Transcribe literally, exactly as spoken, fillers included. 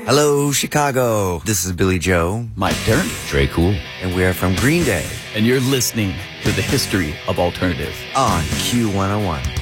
Hello, Chicago. This is Billy Joe. Mike Dirnt. Trey Cool. And we are from Green Day. And you're listening to the History of Alternative on Q one oh one.